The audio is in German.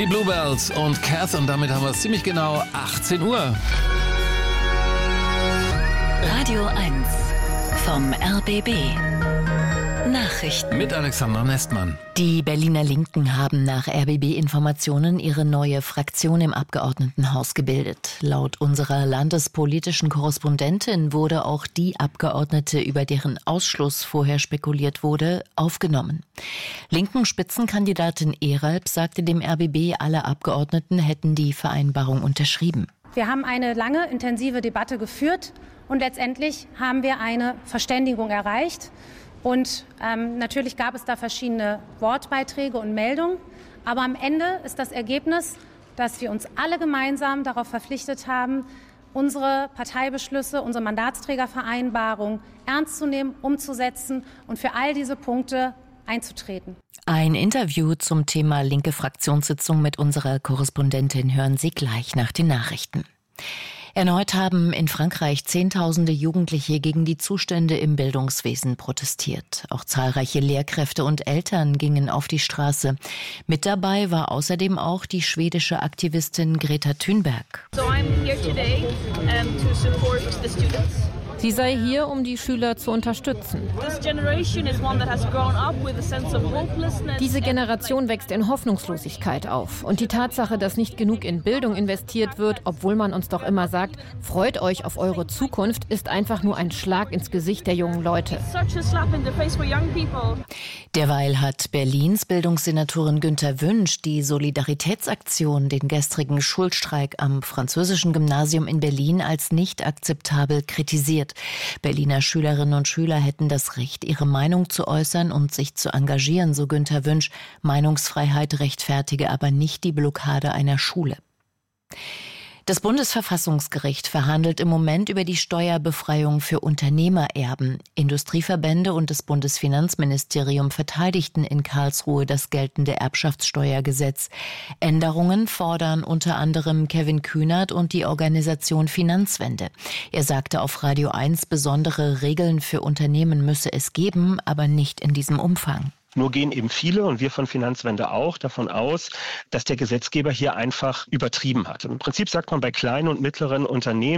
Die Bluebells und Cath und damit haben wir es ziemlich genau 18 Uhr. Radio 1 vom RBB. Nachrichten mit Alexandra Nestmann. Die Berliner Linken haben nach RBB-Informationen ihre neue Fraktion im Abgeordnetenhaus gebildet. Laut unserer landespolitischen Korrespondentin wurde auch die Abgeordnete, über deren Ausschluss vorher spekuliert wurde, aufgenommen. Linken Spitzenkandidatin Eralp sagte dem RBB, alle Abgeordneten hätten die Vereinbarung unterschrieben. Wir haben eine lange, intensive Debatte geführt und letztendlich haben wir eine Verständigung erreicht. Und natürlich gab es da verschiedene Wortbeiträge und Meldungen. Aber am Ende ist das Ergebnis, dass wir uns alle gemeinsam darauf verpflichtet haben, unsere Parteibeschlüsse, unsere Mandatsträgervereinbarung ernst zu nehmen, umzusetzen und für all diese Punkte einzutreten. Ein Interview zum Thema linke Fraktionssitzung mit unserer Korrespondentin hören Sie gleich nach den Nachrichten. Erneut haben in Frankreich Zehntausende Jugendliche gegen die Zustände im Bildungswesen protestiert. Auch zahlreiche Lehrkräfte und Eltern gingen auf die Straße. Mit dabei war außerdem auch die schwedische Aktivistin Greta Thunberg. So I'm here today to support the students. Sie sei hier, um die Schüler zu unterstützen. Diese Generation wächst in Hoffnungslosigkeit auf. Und die Tatsache, dass nicht genug in Bildung investiert wird, obwohl man uns doch immer sagt, freut euch auf eure Zukunft, ist einfach nur ein Schlag ins Gesicht der jungen Leute. Derweil hat Berlins Bildungssenatorin Günther Wünsch die Solidaritätsaktion, den gestrigen Schulstreik am französischen Gymnasium in Berlin, als nicht akzeptabel kritisiert. Berliner Schülerinnen und Schüler hätten das Recht, ihre Meinung zu äußern und sich zu engagieren, so Günther Wünsch. Meinungsfreiheit rechtfertige aber nicht die Blockade einer Schule. Das Bundesverfassungsgericht verhandelt im Moment über die Steuerbefreiung für Unternehmererben. Industrieverbände und das Bundesfinanzministerium verteidigten in Karlsruhe das geltende Erbschaftssteuergesetz. Änderungen fordern unter anderem Kevin Kühnert und die Organisation Finanzwende. Er sagte auf Radio 1, besondere Regeln für Unternehmen müsse es geben, aber nicht in diesem Umfang. Nur gehen eben viele, und wir von Finanzwende auch, davon aus, dass der Gesetzgeber hier einfach übertrieben hat. Im Prinzip sagt man bei kleinen und mittleren Unternehmen,